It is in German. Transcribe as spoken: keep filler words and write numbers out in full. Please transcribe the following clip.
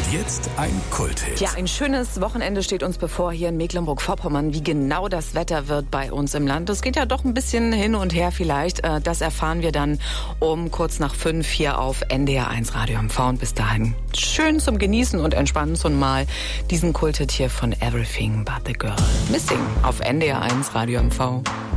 jetzt ein Kulthit. Ja, ein schönes Wochenende steht uns bevor hier in Mecklenburg-Vorpommern. Wie genau das Wetter wird bei uns im Land, das geht ja doch ein bisschen hin und her vielleicht. Das erfahren wir dann um kurz nach fünf hier auf N D R eins Radio M V. Und bis dahin schön zum Genießen und Entspannen schon mal diesen Kulthit hier von Everything But The Girl. Missing auf N D R eins Radio M V.